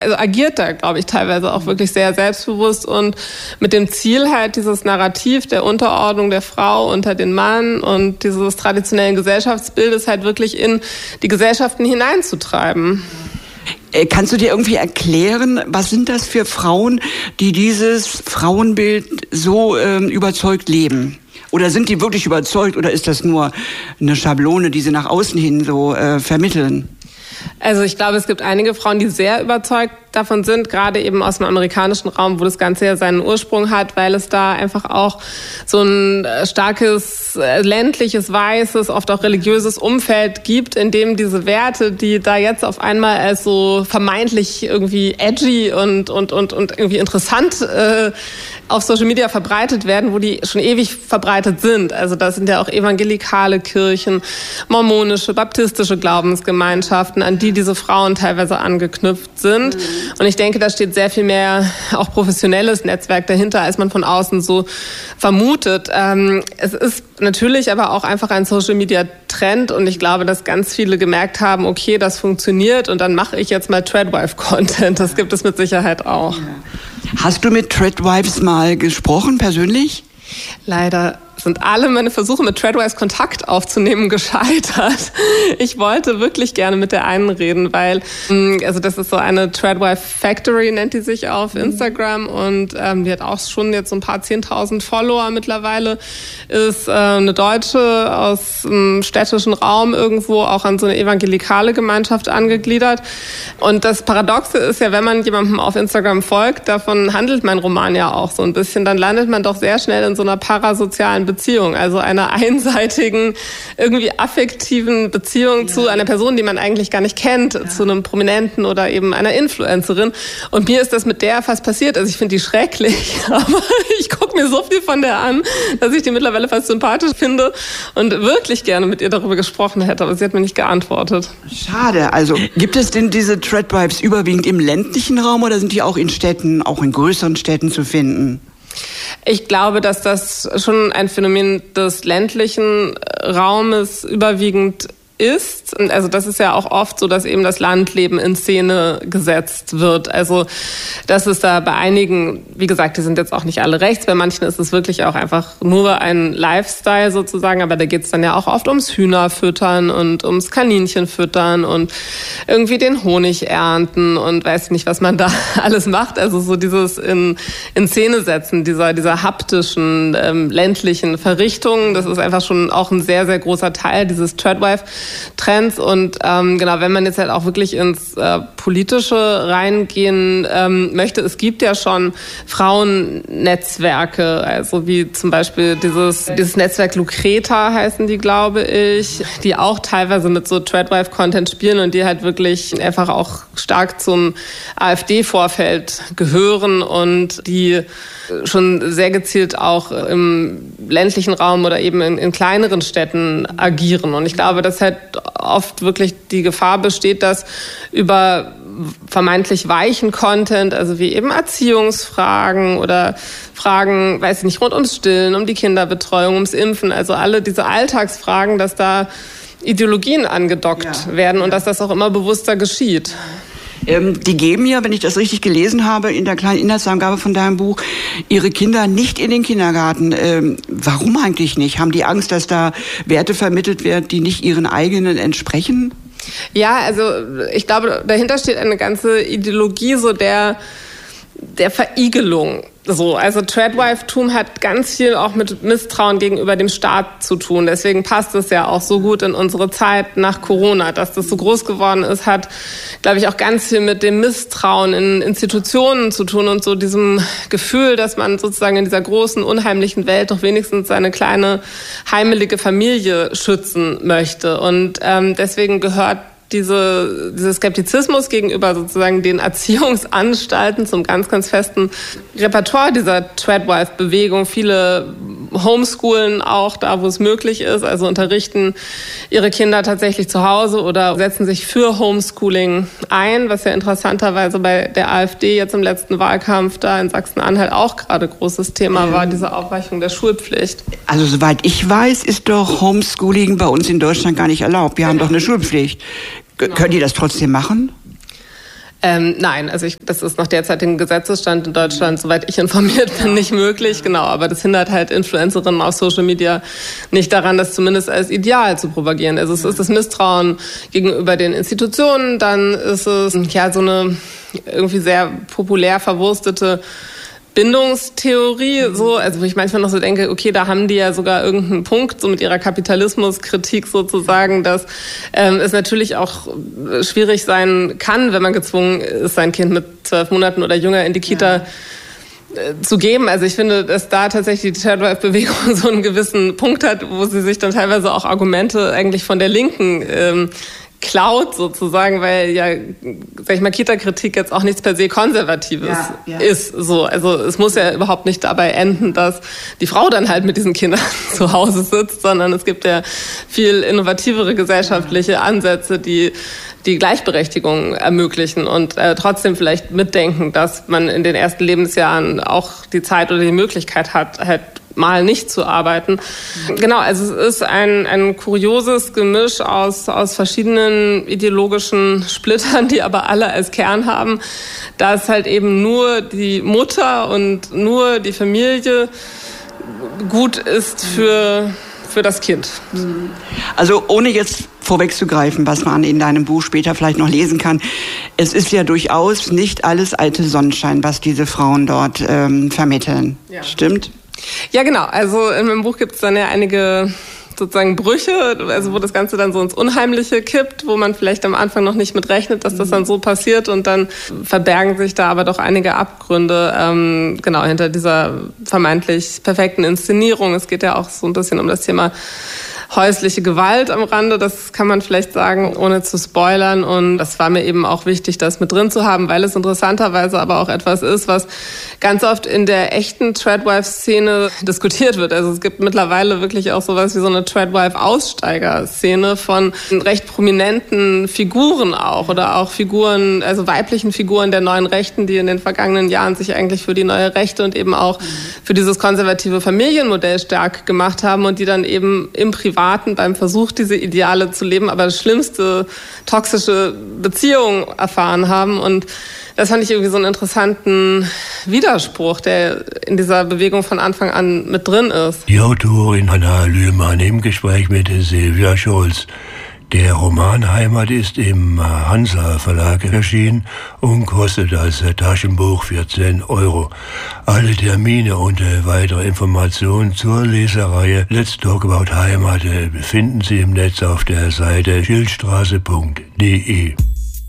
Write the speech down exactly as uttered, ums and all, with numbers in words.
Also agiert da, glaube ich, teilweise auch wirklich sehr selbstbewusst und mit dem Ziel halt dieses Narrativ der Unterordnung der Frau unter den Mann und dieses traditionellen Gesellschaftsbildes halt wirklich in die Gesellschaften hineinzutreiben. Kannst du dir irgendwie erklären, was sind das für Frauen, die dieses Frauenbild so ähm, überzeugt leben? Oder sind die wirklich überzeugt oder ist das nur eine Schablone, die sie nach außen hin so äh, vermitteln? Also ich glaube, es gibt einige Frauen, die sehr überzeugt davon sind, gerade eben aus dem amerikanischen Raum, wo das Ganze ja seinen Ursprung hat, weil es da einfach auch so ein starkes, ländliches, weißes, oft auch religiöses Umfeld gibt, in dem diese Werte, die da jetzt auf einmal als so vermeintlich irgendwie edgy und, und, und, und irgendwie interessant äh, auf Social Media verbreitet werden, wo die schon ewig verbreitet sind. Also das sind ja auch evangelikale Kirchen, mormonische, baptistische Glaubensgemeinschaften, an die diese Frauen teilweise angeknüpft sind. Mhm. Und ich denke, da steht sehr viel mehr auch professionelles Netzwerk dahinter, als man von außen so vermutet. Ähm, es ist natürlich aber auch einfach ein Social-Media-Trend und ich glaube, dass ganz viele gemerkt haben, okay, das funktioniert und dann mache ich jetzt mal Tradwife-Content. Das gibt es mit Sicherheit auch. Hast du mit Tradwives mal gesprochen, persönlich? Leider sind alle meine Versuche, mit Tradwives Kontakt aufzunehmen, gescheitert. Ich wollte wirklich gerne mit der einen reden, weil, also das ist so eine Tradwife Factory, nennt die sich auf Instagram und ähm, die hat auch schon jetzt so ein paar zehntausend Follower mittlerweile, ist äh, eine Deutsche aus dem städtischen Raum irgendwo auch an so eine evangelikale Gemeinschaft angegliedert. Und das Paradoxe ist ja, wenn man jemandem auf Instagram folgt, davon handelt mein Roman ja auch so ein bisschen, dann landet man doch sehr schnell in so einer parasozialen Beziehung, also einer einseitigen, irgendwie affektiven Beziehung ja. zu einer Person, die man eigentlich gar nicht kennt, ja. zu einem Prominenten oder eben einer Influencerin. Und mir ist das mit der fast passiert. Also ich finde die schrecklich, aber ich gucke mir so viel von der an, dass ich die mittlerweile fast sympathisch finde und wirklich gerne mit ihr darüber gesprochen hätte, aber sie hat mir nicht geantwortet. Schade. Also gibt es denn diese Tradwives überwiegend im ländlichen Raum oder sind die auch in Städten, auch in größeren Städten zu finden? Ich glaube, dass das schon ein Phänomen des ländlichen Raumes überwiegend ist. Also das ist ja auch oft so, dass eben das Landleben in Szene gesetzt wird. Also das ist da bei einigen, wie gesagt, die sind jetzt auch nicht alle rechts, bei manchen ist es wirklich auch einfach nur ein Lifestyle sozusagen, aber da geht es dann ja auch oft ums Hühnerfüttern und ums Kaninchenfüttern und irgendwie den Honig ernten und weiß nicht, was man da alles macht. Also so dieses in, in Szene setzen dieser, dieser haptischen, ähm, ländlichen Verrichtungen, das ist einfach schon auch ein sehr, sehr großer Teil dieses Tradwife Trends und ähm, genau, wenn man jetzt halt auch wirklich ins äh, Politische reingehen ähm, möchte, es gibt ja schon Frauennetzwerke, also wie zum Beispiel dieses, dieses Netzwerk Lucreta heißen die, glaube ich, die auch teilweise mit so Tradwife-Content spielen und die halt wirklich einfach auch stark zum AfD-Vorfeld gehören und die schon sehr gezielt auch im ländlichen Raum oder eben in, in kleineren Städten agieren. Und ich glaube, dass halt oft wirklich die Gefahr besteht, dass über vermeintlich weichen Content, also wie eben Erziehungsfragen oder Fragen, weiß ich nicht, rund ums Stillen, um die Kinderbetreuung, ums Impfen, also alle diese Alltagsfragen, dass da Ideologien angedockt ja. werden und dass das auch immer bewusster geschieht. Ähm, die geben ja, wenn ich das richtig gelesen habe, in der kleinen Inhaltsangabe von deinem Buch, ihre Kinder nicht in den Kindergarten. Ähm, warum eigentlich nicht? Haben die Angst, dass da Werte vermittelt werden, die nicht ihren eigenen entsprechen? Ja, also ich glaube, dahinter steht eine ganze Ideologie so der, der Verigelung. So, also Tradwife-Tum hat ganz viel auch mit Misstrauen gegenüber dem Staat zu tun. Deswegen passt es ja auch so gut in unsere Zeit nach Corona. Dass das so groß geworden ist, hat, glaube ich, auch ganz viel mit dem Misstrauen in Institutionen zu tun und so diesem Gefühl, dass man sozusagen in dieser großen, unheimlichen Welt doch wenigstens seine kleine, heimelige Familie schützen möchte. Und ähm, deswegen gehört Diese, dieser Skeptizismus gegenüber sozusagen den Erziehungsanstalten zum ganz, ganz festen Repertoire dieser Tradwife-Bewegung. Viele homeschoolen auch da, wo es möglich ist, also unterrichten ihre Kinder tatsächlich zu Hause oder setzen sich für Homeschooling ein, was ja interessanterweise bei der AfD jetzt im letzten Wahlkampf da in Sachsen-Anhalt auch gerade großes Thema war, diese Aufweichung der Schulpflicht. Also soweit ich weiß, ist doch Homeschooling bei uns in Deutschland gar nicht erlaubt. Wir haben doch eine Schulpflicht. G- genau. Können die das trotzdem machen? Ähm, nein, also ich, das ist nach derzeitigen Gesetzesstand in Deutschland, soweit ich informiert bin, nicht möglich. Genau, aber das hindert halt Influencerinnen auf Social Media nicht daran, das zumindest als Ideal zu propagieren. Also es ist das Misstrauen gegenüber den Institutionen, dann ist es ja so eine irgendwie sehr populär verwurstete Bindungstheorie, so, also wo ich manchmal noch so denke, okay, da haben die ja sogar irgendeinen Punkt, so mit ihrer Kapitalismuskritik sozusagen, dass ähm, es natürlich auch schwierig sein kann, wenn man gezwungen ist, sein Kind mit zwölf Monaten oder jünger in die Kita ja. zu geben. Also ich finde, dass da tatsächlich die Tradwife-Bewegung so einen gewissen Punkt hat, wo sie sich dann teilweise auch Argumente eigentlich von der Linken ähm, klaut sozusagen, weil ja, sag ich mal, Kita-Kritik jetzt auch nichts per se Konservatives ja, ja. ist. So, also es muss ja überhaupt nicht dabei enden, dass die Frau dann halt mit diesen Kindern zu Hause sitzt, sondern es gibt ja viel innovativere gesellschaftliche Ansätze, die die Gleichberechtigung ermöglichen und äh, trotzdem vielleicht mitdenken, dass man in den ersten Lebensjahren auch die Zeit oder die Möglichkeit hat, halt mal nicht zu arbeiten. Genau, also es ist ein, ein kurioses Gemisch aus, aus verschiedenen ideologischen Splittern, die aber alle als Kern haben, dass halt eben nur die Mutter und nur die Familie gut ist für, für das Kind. Also ohne jetzt vorwegzugreifen, was man in deinem Buch später vielleicht noch lesen kann, es ist ja durchaus nicht alles alte Sonnenschein, was diese Frauen dort ähm, vermitteln. Ja. Stimmt? Ja, genau. Also in meinem Buch gibt es dann ja einige sozusagen Brüche, also wo das Ganze dann so ins Unheimliche kippt, wo man vielleicht am Anfang noch nicht mit rechnet, dass das dann so passiert und dann verbergen sich da aber doch einige Abgründe, ähm, genau, hinter dieser vermeintlich perfekten Inszenierung. Es geht ja auch so ein bisschen um das Thema häusliche Gewalt am Rande, das kann man vielleicht sagen, ohne zu spoilern. Und das war mir eben auch wichtig, das mit drin zu haben, weil es interessanterweise aber auch etwas ist, was ganz oft in der echten Tradwife-Szene diskutiert wird. Also es gibt mittlerweile wirklich auch sowas wie so eine Tradwife-Aussteiger-Szene von recht prominenten Figuren auch oder auch Figuren, also weiblichen Figuren der neuen Rechten, die in den vergangenen Jahren sich eigentlich für die neue Rechte und eben auch für dieses konservative Familienmodell stark gemacht haben und die dann eben im Privat beim Versuch, diese Ideale zu leben, aber das schlimmste toxische Beziehungen erfahren haben. Und das fand ich irgendwie so einen interessanten Widerspruch, der in dieser Bewegung von Anfang an mit drin ist. Die Autorin Hannah Lühmann im Gespräch mit Silvia Scholz. Der Roman Heimat ist im Hansa Verlag erschienen und kostet als Taschenbuch vierzehn Euro. Alle Termine und weitere Informationen zur Lesereihe Let's Talk About Heimat befinden Sie im Netz auf der Seite schildstraße punkt de.